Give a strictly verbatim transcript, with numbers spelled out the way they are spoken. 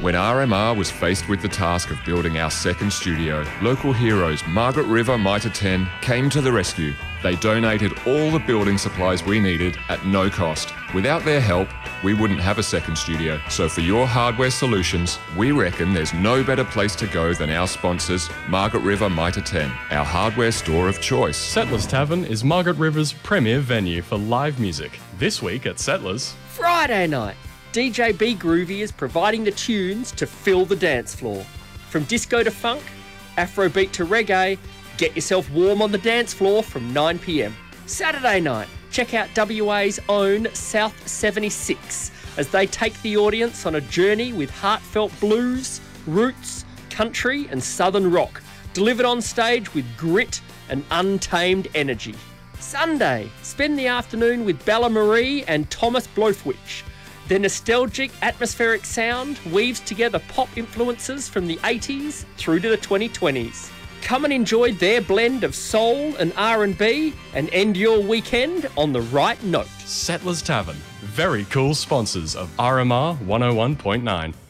When R M R was faced with the task of building our second studio, local heroes Margaret River Mitre ten came to the rescue. They donated all the building supplies we needed at no cost. Without their help, we wouldn't have a second studio. So for your hardware solutions, we reckon there's no better place to go than our sponsors, Margaret River Mitre ten, our hardware store of choice. Settlers Tavern is Margaret River's premier venue for live music. This week at Settlers, Friday night, D J B Groovy is providing the tunes to fill the dance floor. From disco to funk, Afrobeat to reggae, get yourself warm on the dance floor from nine p m. Saturday night, check out W A's own South seventy-six as they take the audience on a journey with heartfelt blues, roots, country and southern rock, delivered on stage with grit and untamed energy. Sunday, spend the afternoon with Bella Marie and Thomas Blofwich. Their nostalgic, atmospheric sound weaves together pop influences from the eighties through to the twenty twenties. Come and enjoy their blend of soul and R and B and end your weekend on the right note. Settlers Tavern, very cool sponsors of R M R one oh one point nine.